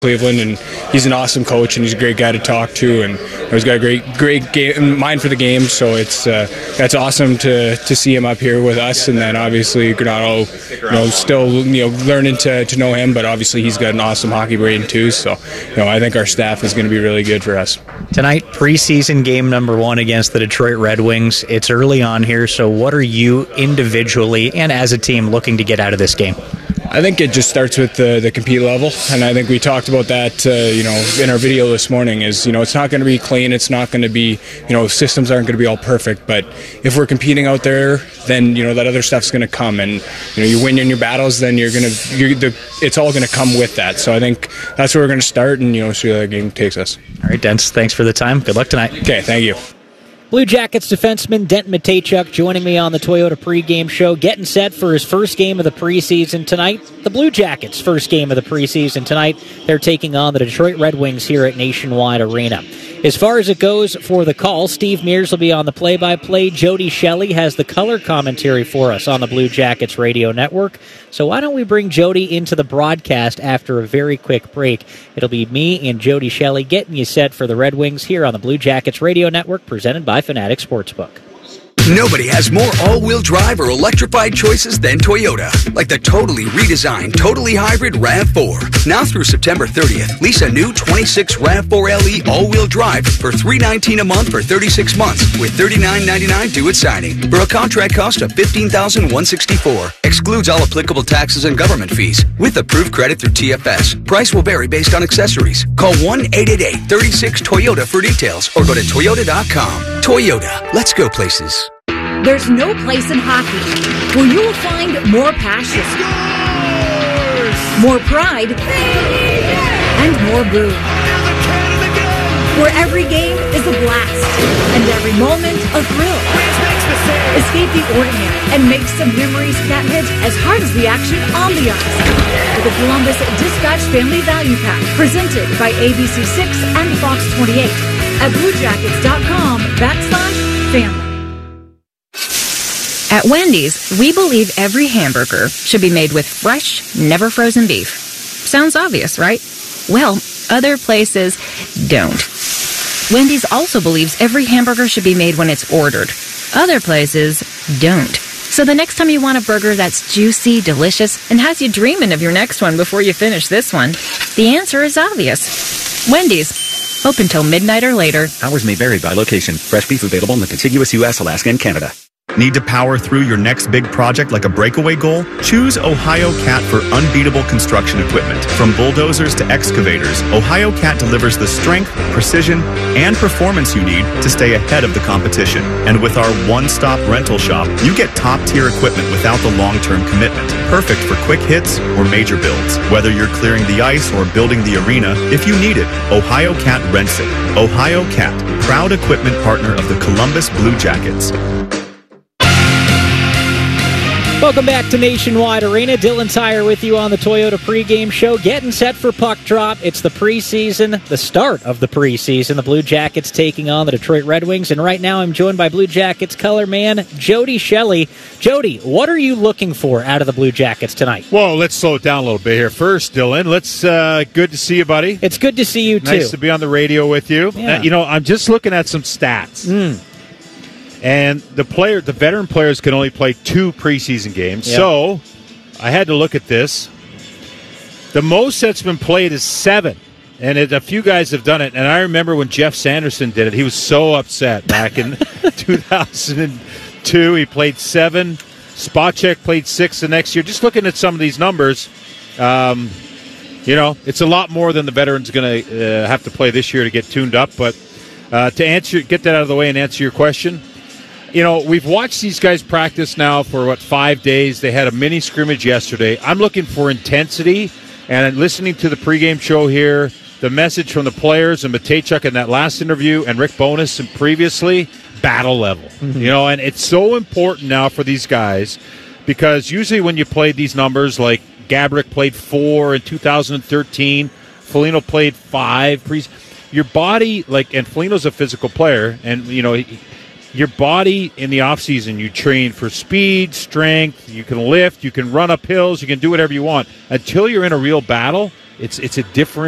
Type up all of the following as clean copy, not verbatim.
Cleveland, and he's an awesome coach, and he's a great guy to talk to, and he's got a great game, mind for the game. So that's awesome to see him up here with us, and then obviously Granato, still learning to know him, but obviously he's got an awesome hockey brain too. So I think our staff is going to be really good for us tonight. Preseason game number 1 against the Detroit Red Wings. It's early on here, so what are you individually and as a team looking to get out of this game? I think it just starts with the compete level, and I think we talked about that, in our video this morning. Is it's not going to be clean, it's not going to be, systems aren't going to be all perfect. But if we're competing out there, then that other stuff's going to come, and you win in your battles, then it's all going to come with that. So I think that's where we're going to start, and see where that game takes us. All right, Dents, thanks for the time. Good luck tonight. Okay, thank you. Blue Jackets defenseman Denton Mateychuk joining me on the Toyota pregame show, getting set for his first game of the preseason tonight. The Blue Jackets' first game of the preseason tonight. They're taking on the Detroit Red Wings here at Nationwide Arena. As far as it goes for the call, Steve Mears will be on the play-by-play. Jody Shelley has the color commentary for us on the Blue Jackets radio network. So why don't we bring Jody into the broadcast after a very quick break? It'll be me and Jody Shelley getting you set for the Red Wings here on the Blue Jackets radio network, presented by Fanatic Sportsbook. Nobody has more all-wheel drive or electrified choices than Toyota. Like the totally redesigned, totally hybrid RAV4. Now through September 30th, lease a new 26 RAV4 LE all-wheel drive for $319 a month for 36 months with $39.99 due at signing for a contract cost of $15,164. Excludes all applicable taxes and government fees with approved credit through TFS. Price will vary based on accessories. Call 1-888-36-TOYOTA for details or go to Toyota.com. Toyota, let's go places. There's no place in hockey where you will find more passion, more pride, and more boom. Where every game is a blast and every moment a thrill. Escape the ordinary and make some memories that hit as hard as the action on the ice. With the Columbus Dispatch Family Value Pack presented by ABC6 and Fox 28 at BlueJackets.com/family. At Wendy's, we believe every hamburger should be made with fresh, never frozen beef. Sounds obvious, right? Well, other places don't. Wendy's also believes every hamburger should be made when it's ordered. Other places don't. So the next time you want a burger that's juicy, delicious, and has you dreaming of your next one before you finish this one, the answer is obvious. Wendy's. Open till midnight or later. Hours may vary by location. Fresh beef available in the contiguous U.S., Alaska, and Canada. Need to power through your next big project like a breakaway goal? Choose Ohio Cat for unbeatable construction equipment. From bulldozers to excavators, Ohio Cat delivers the strength, precision, and performance you need to stay ahead of the competition. And with our one-stop rental shop, you get top-tier equipment without the long-term commitment. Perfect for quick hits or major builds. Whether you're clearing the ice or building the arena, if you need it, Ohio Cat rents it. Ohio Cat, proud equipment partner of the Columbus Blue Jackets. Welcome back to Nationwide Arena. Dylan Tyre with you on the Toyota pregame show, getting set for puck drop. It's the preseason, the start of the preseason. The Blue Jackets taking on the Detroit Red Wings, and right now I'm joined by Blue Jackets color man Jody Shelley. Jody, what are you looking for out of the Blue Jackets tonight? Well, let's slow it down a little bit here. First, Dylan, good to see you, buddy. It's good to see you, too. Nice to be on the radio with you. Yeah. I'm just looking at some stats. And the veteran players can only play 2 preseason games. Yep. So I had to look at this. The most that's been played is 7. And a few guys have done it. And I remember when Jeff Sanderson did it, he was so upset back in 2002. He played 7. Spacek played 6 the next year. Just looking at some of these numbers, it's a lot more than the veterans going to have to play this year to get tuned up. But to get that out of the way and answer your question, we've watched these guys practice now for, 5 days. They had a mini scrimmage yesterday. I'm looking for intensity, and listening to the pregame show here, the message from the players and Mateychuk in that last interview and Rick Bowness and previously, battle level. And it's so important now for these guys because usually when you play these numbers, like Gaborik played 4 in 2013, Foligno played 5. Your body, and Foligno's a physical player, and, your body in the offseason, you train for speed, strength, you can lift, you can run up hills, you can do whatever you want. Until you're in a real battle, it's a different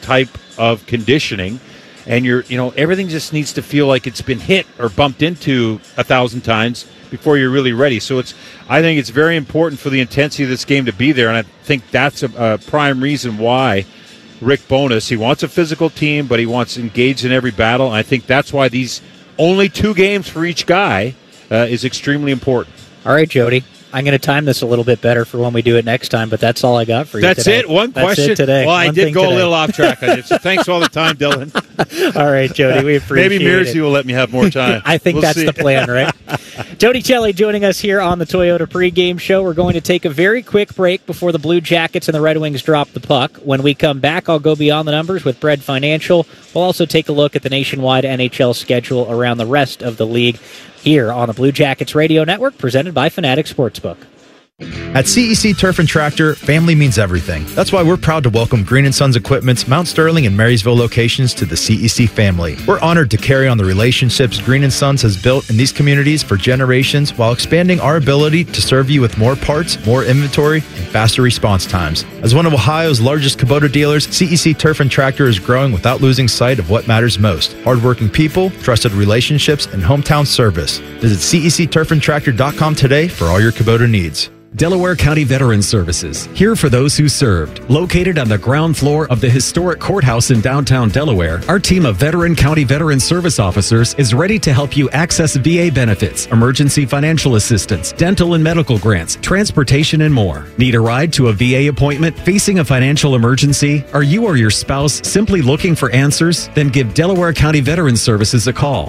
type of conditioning, and everything just needs to feel like it's been hit or bumped into 1,000 times before you're really ready. So I think it's very important for the intensity of this game to be there, and I think that's a prime reason why Rick Bowness, he wants a physical team, but he wants engaged in every battle, and I think that's why these only 2 games for each guy is extremely important. All right, Jody. I'm going to time this a little bit better for when we do it next time, but that's all I got for you That's today. it? One That's question? it today. Well, I did go today. a little off track on it, so thanks all the time, Dylan. All right, Jody, we appreciate it. Maybe Mearsy will let me have more time. I think that's the plan, right? Jody Shelley joining us here on the Toyota pregame show. We're going to take a very quick break before the Blue Jackets and the Red Wings drop the puck. When we come back, I'll go beyond the numbers with Bread Financial. We'll also take a look at the nationwide NHL schedule around the rest of the league here on the Blue Jackets Radio Network, presented by Fanatic Sportsbook. At CEC Turf and Tractor, family means everything. That's why we're proud to welcome Green & Sons Equipment's Mount Sterling and Marysville locations to the CEC family. We're honored to carry on the relationships Green & Sons has built in these communities for generations while expanding our ability to serve you with more parts, more inventory, and faster response times. As one of Ohio's largest Kubota dealers, CEC Turf and Tractor is growing without losing sight of what matters most: hardworking people, trusted relationships, and hometown service. Visit CECTurfandTractor.com today for all your Kubota needs. Delaware County Veterans Services, here for those who served. Located on the ground floor of the historic courthouse in downtown Delaware, our team of veteran county veteran service officers is ready to help you access VA benefits, emergency financial assistance, dental and medical grants, transportation, and more. Need a ride to a VA appointment? Facing a financial emergency? Are you or your spouse simply looking for answers? Then give Delaware County Veterans Services a call.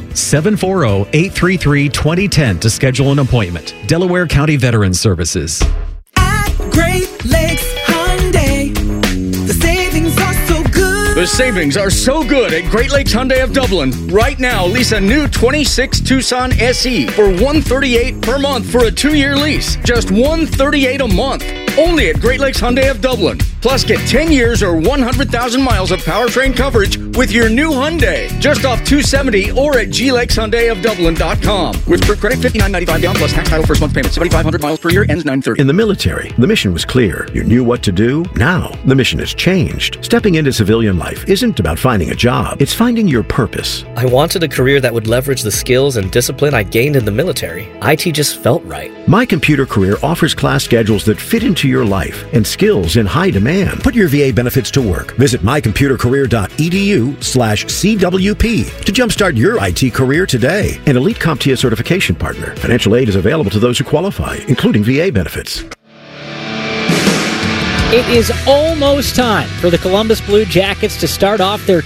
740-833-2010 to schedule an appointment. Delaware County Veterans Services. At Great Lakes Hyundai, the savings are so good. The savings are so good at Great Lakes Hyundai of Dublin. Right now, lease a new 26 Tucson SE for $138 per month for a 2-year lease. Just $138 a month. Only at Great Lakes Hyundai of Dublin. Plus, get 10 years or 100,000 miles of powertrain coverage with your new Hyundai. Just off 270 or at glakeshyundaiofdublin.com. With group credit, $59.95 down plus tax title first month payment. 7,500 miles per year, ends 9/30. In the military, the mission was clear. You knew what to do. Now, the mission has changed. Stepping into civilian life isn't about finding a job. It's finding your purpose. I wanted a career that would leverage the skills and discipline I gained in the military. IT just felt right. My Computer Career offers class schedules that fit into your life and skills in high demand. Put your VA benefits to work. Visit mycomputercareer.edu/CWP to jumpstart your IT career today. An elite CompTIA certification partner. Financial aid is available to those who qualify, including VA benefits. It is almost time for the Columbus Blue Jackets to start off their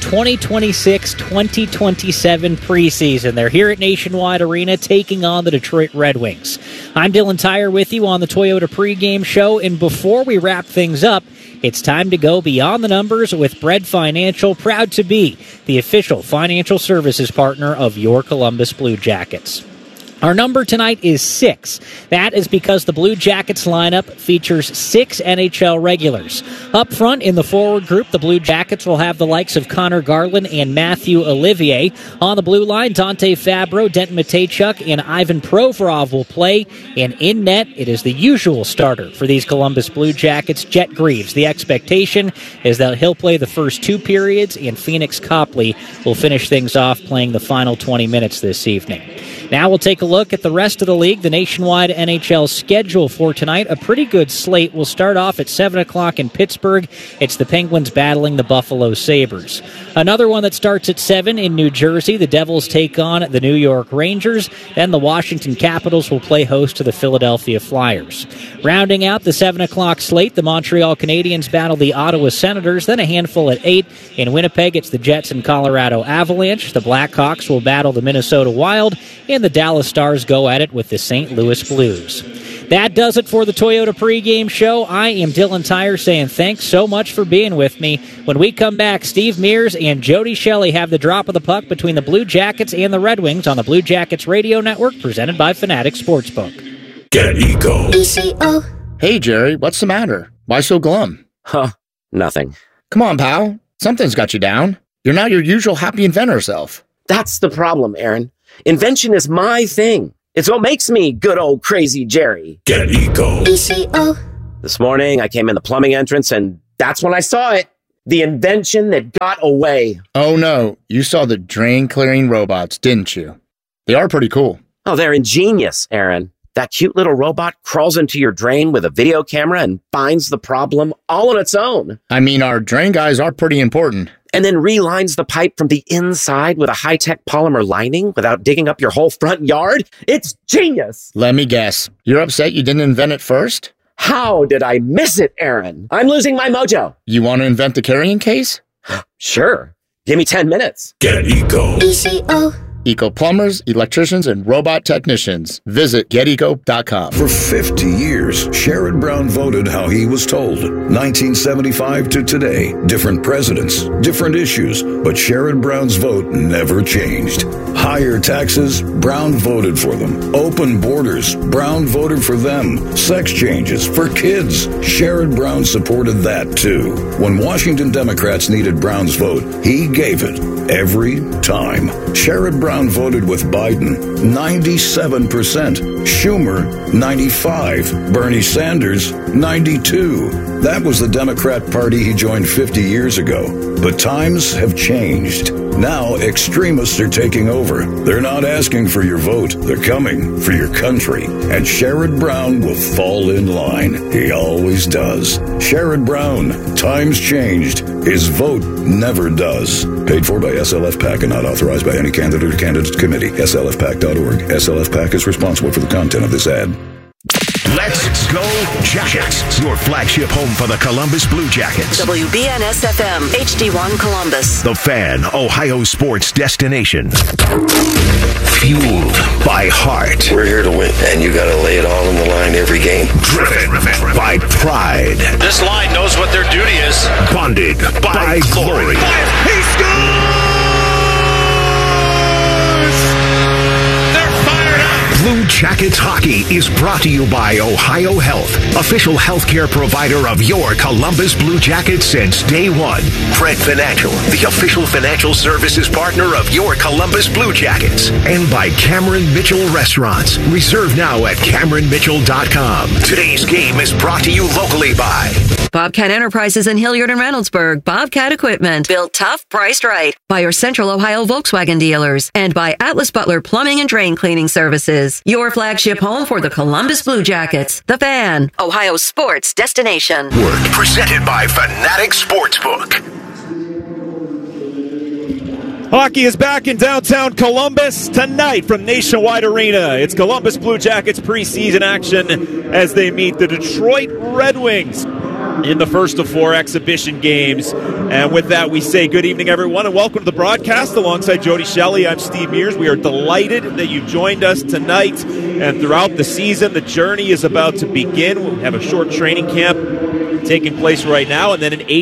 2026-2027 preseason. They're here at Nationwide Arena taking on the Detroit Red Wings. I'm Dylan Tyre with you on the Toyota pregame show, and before we wrap things up, it's time to go beyond the numbers with Bread Financial, proud to be the official financial services partner of your Columbus Blue Jackets. Our number tonight is 6. That is because the Blue Jackets lineup features 6 NHL regulars. Up front in the forward group, the Blue Jackets will have the likes of Connor Garland and Matthew Olivier. On the blue line, Dante Fabro, Denton Mateychuk, and Ivan Provorov will play. And in net, it is the usual starter for these Columbus Blue Jackets, Jet Greaves. The expectation is that he'll play the first 2 periods, and Phoenix Copley will finish things off playing the final 20 minutes this evening. Now we'll take a look at the rest of the league, the nationwide NHL schedule for tonight. A pretty good slate. We'll start off at 7 o'clock in Pittsburgh. It's the Penguins battling the Buffalo Sabres. Another one that starts at 7 in New Jersey. The Devils take on the New York Rangers. Then the Washington Capitals will play host to the Philadelphia Flyers. Rounding out the 7 o'clock slate, the Montreal Canadiens battle the Ottawa Senators. Then a handful at 8 in Winnipeg. It's the Jets and Colorado Avalanche. The Blackhawks will battle the Minnesota Wild. And the Dallas Stars go at it with the St. Louis Blues. That does it for the Toyota pregame show. I am Dylan Tyre saying thanks so much for being with me. When we come back, Steve Mears and Jody Shelley have the drop of the puck between the Blue Jackets and the Red Wings on the Blue Jackets Radio Network, presented by Fanatic Sportsbook. Get Eco. ECO. Hey, Jerry, what's the matter? Why so glum? Huh, nothing. Come on, pal. Something's got you down. You're not your usual happy inventor self. That's the problem, Aaron. Invention is my thing. It's what makes me good old crazy Jerry. Get Eco. ECO. This morning, I came in the plumbing entrance, and that's when I saw it. The invention that got away. Oh no, you saw the drain clearing robots, didn't you? They are pretty cool. Oh, they're ingenious, Aaron. That cute little robot crawls into your drain with a video camera and finds the problem all on its own. I mean, our drain guys are pretty important. And then relines the pipe from the inside with a high-tech polymer lining without digging up your whole front yard. It's genius. Let me guess. You're upset you didn't invent it first? How did I miss it, Aaron? I'm losing my mojo. You want to invent the carrying case? Sure. Give me 10 minutes. Get Eco. ECO. Eco plumbers, electricians, and robot technicians. Visit geteco.com. For 50 years, Sherrod Brown voted how he was told. 1975 to today, different presidents, different issues, but Sherrod Brown's vote never changed. Higher taxes, Brown voted for them. Open borders, Brown voted for them. Sex changes for kids, Sherrod Brown supported that too. When Washington Democrats needed Brown's vote, he gave it every time. Sherrod Brown voted with Biden, 97%. Schumer, 95. Bernie Sanders, 92. That was the Democrat Party he joined 50 years ago. But times have changed. Now extremists are taking over. They're not asking for your vote. They're coming for your country. And Sherrod Brown will fall in line. He always does. Sherrod Brown, times changed. His vote never does. Paid for by SLF PAC and not authorized by any candidate or candidates committee. SLFPAC.org. SLF PAC is responsible for the content of this ad. Let's go Jackets, your flagship home for the Columbus Blue Jackets. WBNS FM, HD1 Columbus. The Fan, Ohio sports destination. Fueled by heart. We're here to win, and you got to lay it all on the line every game. Driven by pride. This line knows what their duty is. Bonded by glory. He scores! Blue Jackets hockey is brought to you by Ohio Health, official healthcare provider of your Columbus Blue Jackets since day one. Fred Financial, the official financial services partner of your Columbus Blue Jackets. And by Cameron Mitchell Restaurants. Reserve now at CameronMitchell.com. Today's game is brought to you locally by Bobcat Enterprises in Hilliard and Reynoldsburg. Bobcat Equipment. Built tough, priced right. By your Central Ohio Volkswagen dealers. And by Atlas Butler Plumbing and Drain Cleaning Services. Your flagship home for the Columbus Blue Jackets. The Fan, Ohio sports destination. Work presented by Fanatic Sportsbook. Hockey is back in downtown Columbus tonight from Nationwide Arena. It's Columbus Blue Jackets preseason action as they meet the Detroit Red Wings in the first of 4 exhibition games. And with that, we say good evening, everyone, and welcome to the broadcast. Alongside Jody Shelley, I'm Steve Mears. We are delighted that you joined us tonight. And throughout the season, the journey is about to begin. We have a short training camp taking place right now, and then an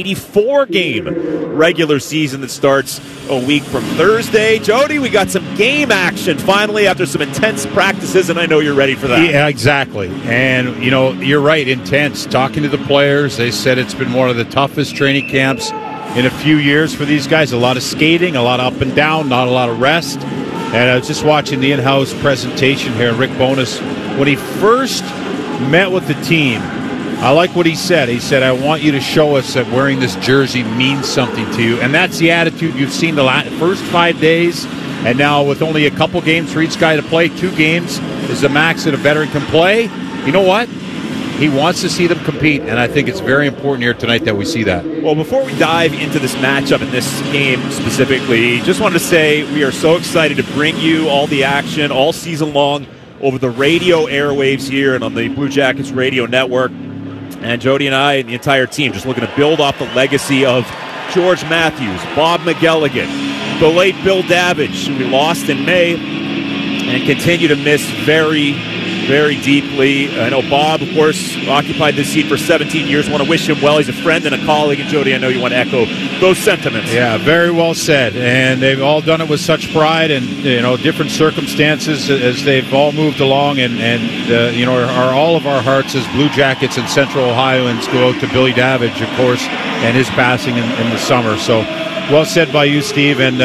84-game regular season that starts a week from Thursday. Jody, we got some game action finally after some intense practices, and I know you're ready for that. Yeah, exactly. And, you know, you're right, intense. Talking to the players, they said it's been one of the toughest training camps in a few years for these guys. A lot of skating, a lot of up and down, not a lot of rest. And I was just watching the in-house presentation here, Rick Bowness, when he first met with the team. I like what he said. He said, I want you to show us that wearing this jersey means something to you. And that's the attitude you've seen the first 5 days. And now with only a couple games for each guy to play, 2 games is the max that a veteran can play. You know what? He wants to see them compete, and I think it's very important here tonight that we see that. Well, before we dive into this matchup and this game specifically, just wanted to say we are so excited to bring you all the action all season long over the radio airwaves here and on the Blue Jackets radio network. And Jody and I and the entire team just looking to build off the legacy of George Matthews, Bob McElligott, the late Bill Davidge, who we lost in May and continue to miss very, very deeply. I know Bob, of course, occupied this seat for 17 years. Want to wish him well. He's a friend and a colleague. And Jody, I know you want to echo those sentiments. Yeah, very well said. And they've all done it with such pride and, you know, different circumstances as they've all moved along. And you know, all of our hearts as Blue Jackets and Central Ohioans go out to Billy Davidge, of course, and his passing in the summer. So well said by you, Steve. And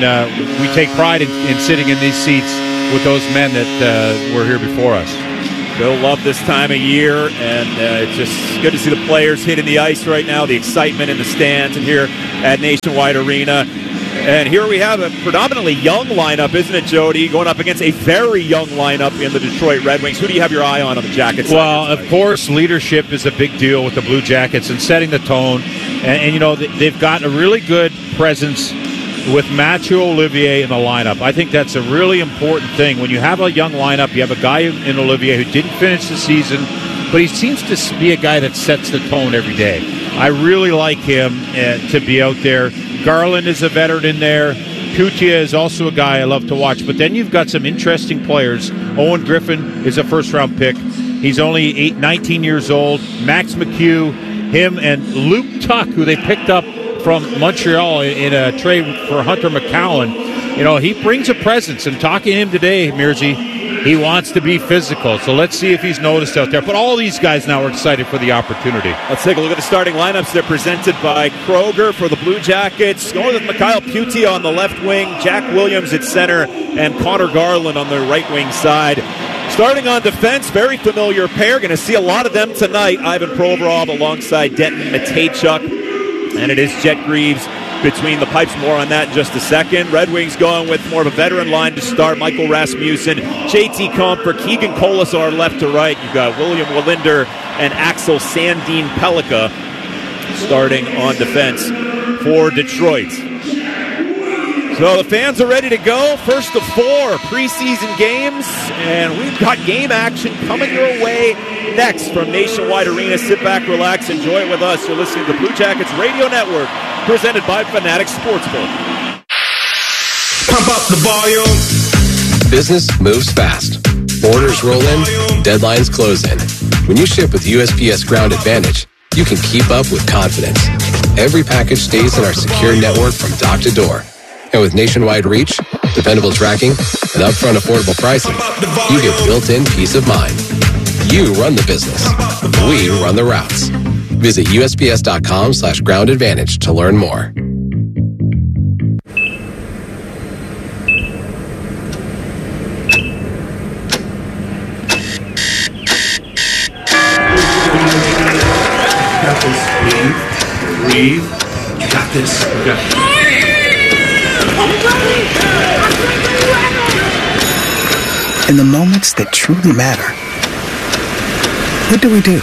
we take pride in sitting in these seats with those men that were here before us. They'll love this time of year, and it's just good to see the players hitting the ice right now, the excitement in the stands and here at Nationwide Arena. And here we have a predominantly young lineup, isn't it, Jody? Going up against a very young lineup in the Detroit Red Wings. Who do you have your eye on the Jackets? Well, of course, leadership is a big deal with the Blue Jackets and setting the tone. And you know, they've got a really good presence with Mathieu Olivier in the lineup. I think that's a really important thing. When you have a young lineup, you have a guy in Olivier who didn't finish the season, but he seems to be a guy that sets the tone every day. I really like him to be out there. Garland is a veteran in there. Kutia is also a guy I love to watch. But then you've got some interesting players. Owen Griffin is a first-round pick. He's only 19 years old. Max McHugh, him and Luke Tuck, who they picked up from Montreal in a trade for Hunter McCowan. You know, he brings a presence. And talking to him today, Mirzi, he wants to be physical. So let's see if he's noticed out there. But all these guys now are excited for the opportunity. Let's take a look at the starting lineups. They're presented by Kroger for the Blue Jackets. Going with Mikhail Kutia on the left wing, Jack Williams at center, and Connor Garland on the right wing side. Starting on defense, very familiar pair. Going to see a lot of them tonight. Ivan Provorov alongside Denton Mateychuk. And it is Jet Greaves between the pipes. More on that in just a second. Red Wings going with more of a veteran line to start. Michael Rasmussen, JT Comfort, Keegan Colasar left to right. You've got William Wallinder and Axel Sandin Pellikka starting on defense for Detroit. So the fans are ready to go. First of 4 preseason games, and we've got game action coming your way next from Nationwide Arena. Sit back, relax, enjoy it with us. You're listening to the Blue Jackets Radio Network, presented by Fanatics Sportsbook. Pump up the volume. Business moves fast. Orders roll in, deadlines close in. When you ship with USPS Ground Advantage, you can keep up with confidence. Every package stays in our secure network from dock to door. And with nationwide reach, dependable tracking, and upfront affordable pricing, you get built-in peace of mind. You run the business. We run the routes. Visit USPS.com/Ground Advantage to learn more. Got this. Breathe. You got this. You got this. In the moments that truly matter, what do we do?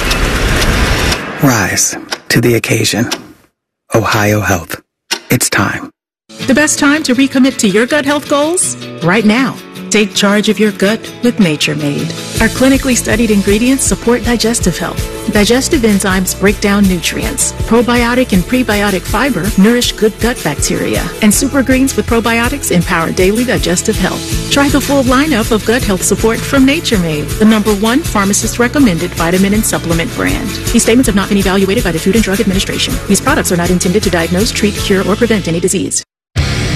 Rise to the occasion. Ohio Health. It's time. The best time to recommit to your gut health goals? Right now. Take charge of your gut with Nature Made. Our clinically studied ingredients support digestive health. Digestive enzymes break down nutrients. Probiotic and prebiotic fiber nourish good gut bacteria. And super greens with probiotics empower daily digestive health. Try the full lineup of gut health support from Nature Made, the #1 pharmacist-recommended vitamin and supplement brand. These statements have not been evaluated by the Food and Drug Administration. These products are not intended to diagnose, treat, cure, or prevent any disease.